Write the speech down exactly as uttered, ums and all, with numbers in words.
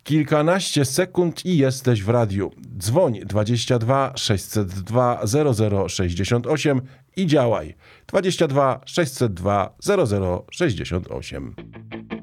Kilkanaście sekund i jesteś w radiu. Dzwoń dwadzieścia dwa sześćset dwa zero zero sześćdziesiąt osiem i działaj. dwadzieścia dwa sześćset dwa zero zero sześćdziesiąt osiem.